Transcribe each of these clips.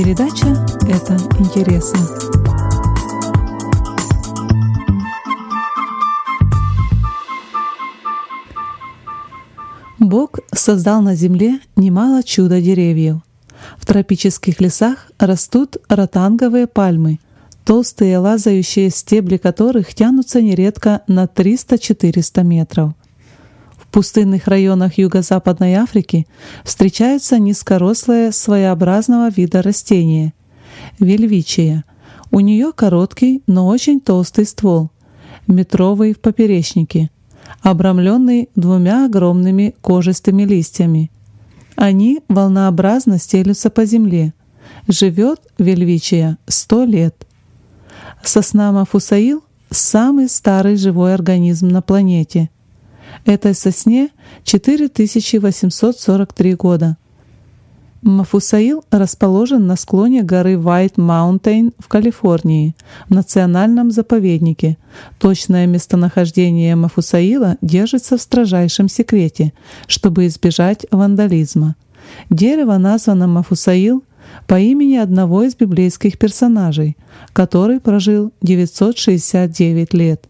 Передача «Это интересно». Бог создал на земле немало чудо-деревьев. В тропических лесах растут ротанговые пальмы, толстые лазающие стебли которых тянутся нередко на 300-400 метров. В пустынных районах Юго-Западной Африки встречаются низкорослые своеобразного вида растения — вельвичия. У нее короткий, но очень толстый ствол, метровый в поперечнике, обрамленный двумя огромными кожистыми листьями. Они волнообразно стелются по земле. Живет вельвичия 100 лет. Сосна Мафусаил — самый старый живой организм на планете. Этой сосне 4843 года. Мафусаил расположен на склоне горы White Mountain в Калифорнии, в национальном заповеднике. Точное местонахождение Мафусаила держится в строжайшем секрете, чтобы избежать вандализма. Дерево названо Мафусаил по имени одного из библейских персонажей, который прожил 969 лет.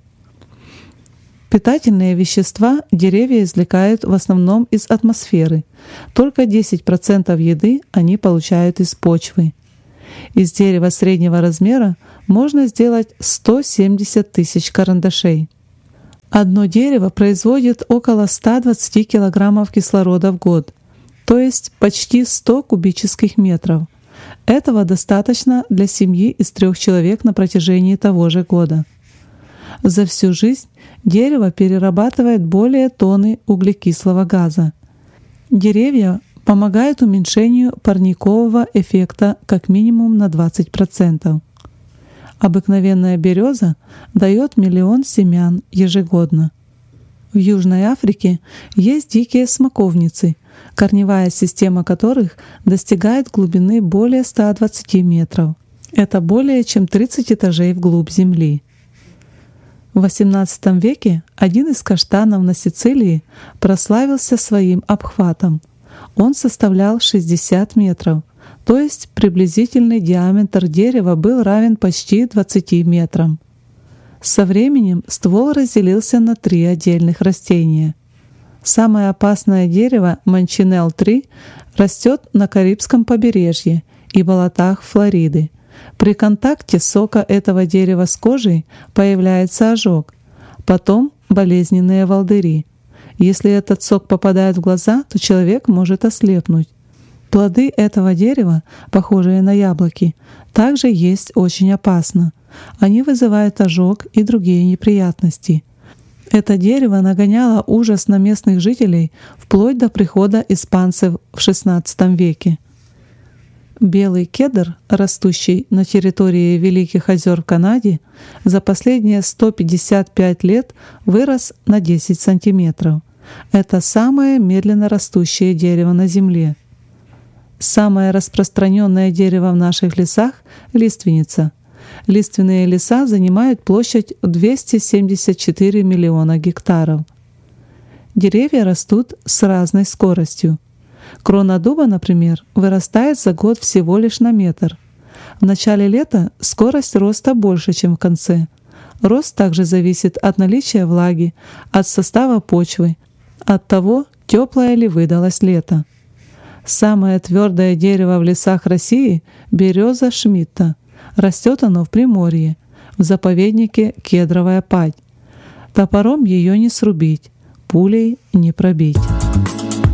Питательные вещества деревья извлекают в основном из атмосферы. Только 10% еды они получают из почвы. Из дерева среднего размера можно сделать 170 тысяч карандашей. Одно дерево производит около 120 килограммов кислорода в год, то есть почти 100 кубических метров. Этого достаточно для семьи из 3 человек на протяжении того же года. За всю жизнь дерево перерабатывает более тонны углекислого газа. Деревья помогают уменьшению парникового эффекта как минимум на 20%. Обыкновенная береза дает 1 миллион семян ежегодно. В Южной Африке есть дикие смоковницы, корневая система которых достигает глубины более 120 метров. Это более чем 30 этажей вглубь земли. В XVIII веке один из каштанов на Сицилии прославился своим обхватом. Он составлял 60 метров, то есть приблизительный диаметр дерева был равен почти 20 метрам. Со временем ствол разделился на 3 отдельных растения. Самое опасное дерево Манчинелл-3 растет на Карибском побережье и болотах Флориды. При контакте сока этого дерева с кожей появляется ожог, потом болезненные волдыри. Если этот сок попадает в глаза, то человек может ослепнуть. Плоды этого дерева, похожие на яблоки, также есть очень опасно. Они вызывают ожог и другие неприятности. Это дерево нагоняло ужас на местных жителей вплоть до прихода испанцев в XVI веке. Белый кедр, растущий на территории Великих озер в Канаде, за последние 155 лет вырос на 10 сантиметров. Это самое медленно растущее дерево на Земле. Самое распространенное дерево в наших лесах — лиственница. Лиственные леса занимают площадь в 274 миллиона гектаров. Деревья растут с разной скоростью. Крона дуба, например, вырастает за год всего лишь на метр. В начале лета скорость роста больше, чем в конце. Рост также зависит от наличия влаги, от состава почвы, от того, теплое ли выдалось лето. Самое твердое дерево в лесах России — береза Шмидта. Растет оно в Приморье, в заповеднике Кедровая Падь. Топором ее не срубить, пулей не пробить.